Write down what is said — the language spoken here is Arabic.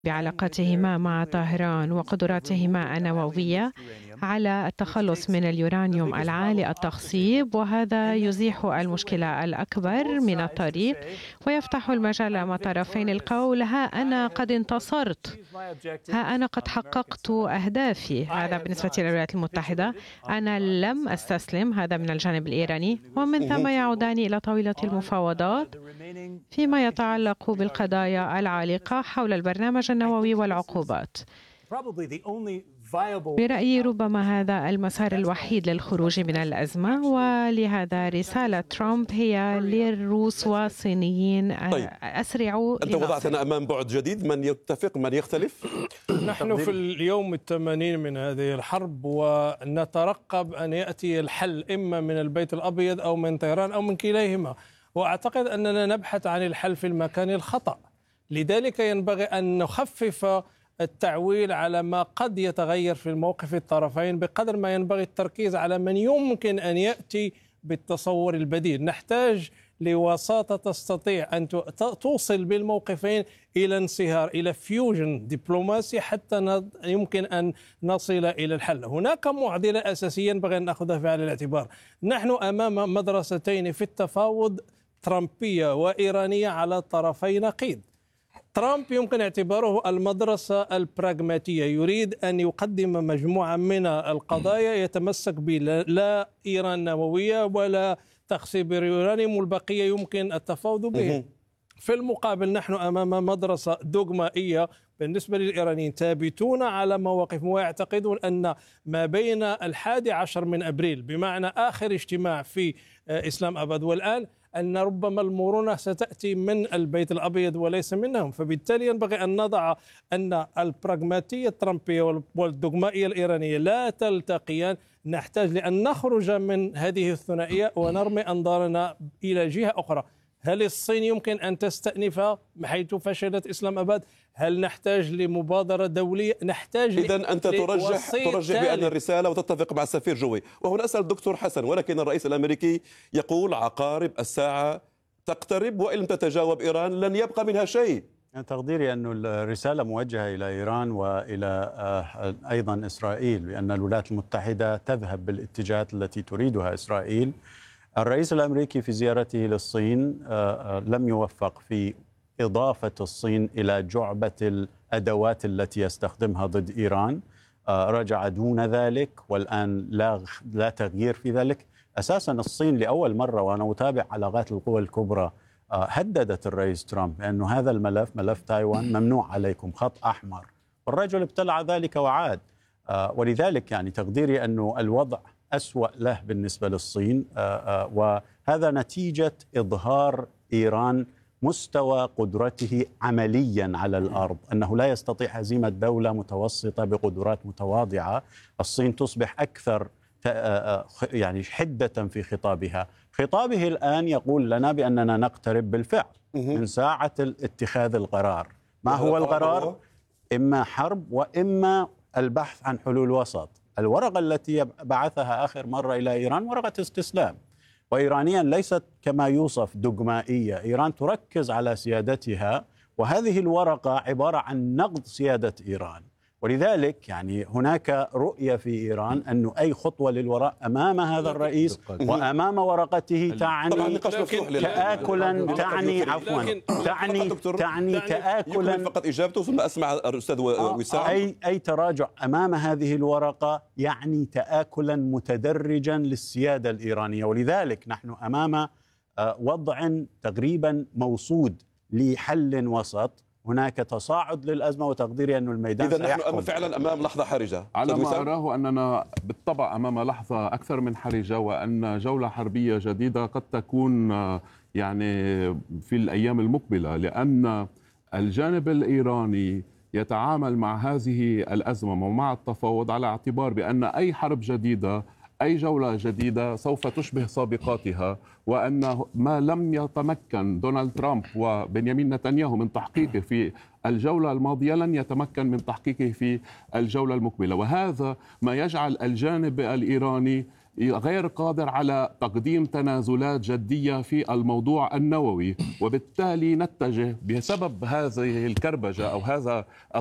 بعلاقتهما مع طهران وقدراتهما النووية على التخلص من اليورانيوم العالي التخصيب، وهذا يزيح المشكلة الأكبر من الطريق ويفتح المجال أمام الطرفين القول: ها أنا قد انتصرت، ها أنا قد حققت أهدافي. هذا بالنسبة للولايات المتحدة. أنا لم أستسلم، هذا من الجانب الإيراني، ومن ثم يعودان إلى طاولة المفاوضات فيما يتعلق بالقضايا العالقة حول البرنامج النووي والعقوبات. برأيي ربما هذا المسار الوحيد للخروج من الأزمة، ولهذا رسالة ترامب هي للروس والصينيين: أسرعوا. أنت وضعتنا أمام بعد جديد، من يتفق من يختلف؟ نحن في اليوم 80 من هذه الحرب، ونترقب أن يأتي الحل إما من البيت الأبيض أو من طهران أو من كليهما، وأعتقد أننا نبحث عن الحل في المكان الخطأ. لذلك ينبغي أن نخفف التعويل على ما قد يتغير في الموقف الطرفين بقدر ما ينبغي التركيز على من يمكن أن يأتي بالتصور البديل. نحتاج لوساطة تستطيع أن توصل بالموقفين إلى انصهار، إلى فيوجن دبلوماسي، حتى يمكن أن نصل إلى الحل. هناك معضلة أساسية ينبغي أن نأخذها في عين الاعتبار. نحن أمام مدرستين في التفاوض، ترامبية وإيرانية على طرفي نقيض. ترامب يمكن اعتباره المدرسة البراغماتية، يريد أن يقدم مجموعة من القضايا يتمسك بها، لا إيران نووية ولا تخصيب اليورانيوم، والبقية يمكن التفاوض به. في المقابل نحن أمام مدرسة دوغمائية بالنسبة للإيرانيين، ثابتون على مواقفهم ويعتقدون أن ما بين 11 من أبريل، بمعنى آخر اجتماع في إسلام أباد والآن، أن ربما المرونة ستأتي من البيت الأبيض وليس منهم. فبالتالي ينبغي أن نضع أن البراغماتية الترامبية والدوغمائية الإيرانية لا تلتقيان. نحتاج لأن نخرج من هذه الثنائية ونرمي أنظارنا إلى جهة أخرى. هل الصين يمكن أن تستأنف حيث فشلت إسلام أباد؟ هل نحتاج لمبادرة دولية؟ نحتاج. إذن أنت ترجح بأن الرسالة وتتفق مع السفير جوي. وهنا أسأل الدكتور حسن، ولكن الرئيس الأمريكي يقول عقارب الساعة تقترب، وإن لم تتجاوب إيران لن يبقى منها شيء. تقديري أن الرسالة موجهة إلى إيران وإلى أيضا إسرائيل، بأن الولايات المتحدة تذهب بالاتجاهات التي تريدها إسرائيل. الرئيس الأمريكي في زيارته للصين لم يوفق في إضافة الصين إلى جعبة الأدوات التي يستخدمها ضد إيران، رجع دون ذلك، والآن لا تغيير في ذلك. أساسا الصين لأول مرة، وأنا أتابع علاقات القوى الكبرى، هددت الرئيس ترامب بأن هذا الملف، ملف تايوان، ممنوع عليكم، خط أحمر، والرجل ابتلع ذلك وعاد. ولذلك يعني تقديري أنه الوضع أسوأ له بالنسبة للصين، وهذا نتيجة إظهار إيران مستوى قدرته عمليا على الأرض، أنه لا يستطيع هزيمة دولة متوسطة بقدرات متواضعة. الصين تصبح أكثر يعني حدة في خطابها. خطابه الآن يقول لنا بأننا نقترب بالفعل من ساعة اتخاذ القرار. ما هو القرار؟ إما حرب وإما البحث عن حلول وسط. الورقة التي بعثها آخر مرة إلى إيران ورقة استسلام، وإيرانيا ليست كما يوصف دوغمائية. إيران تركز على سيادتها، وهذه الورقة عبارة عن نقض سيادة إيران. ولذلك يعني هناك رؤية في إيران أنه أي خطوة للوراء أمام هذا الرئيس وأمام ورقته تعني تآكلا، تعني عفوا تعني تآكلا. فقط إجابته ثم أسمع الأستاذ وسام. أي تراجع أمام هذه الورقة يعني تآكلا متدرجا للسيادة الإيرانية. ولذلك نحن أمام وضع تقريبا موصود لحل وسط. هناك تصاعد للأزمة، وتقديري أن الميدان إذا نحن فعلا أمام لحظة حرجة. على ما أراه أننا بالطبع أمام لحظة أكثر من حرجة، وأن جولة حربية جديدة قد تكون يعني في الأيام المقبلة، لأن الجانب الإيراني يتعامل مع هذه الأزمة ومع التفاوض على اعتبار بأن أي حرب جديدة، أي جولة جديدة سوف تشبه سابقاتها، وأن ما لم يتمكن دونالد ترامب وبنيامين نتنياهو من تحقيقه في الجولة الماضية لن يتمكن من تحقيقه في الجولة المقبلة. وهذا ما يجعل الجانب الإيراني غير قادر على تقديم تنازلات جدية في الموضوع النووي، وبالتالي نتجه بسبب هذه الكربجة أو هذا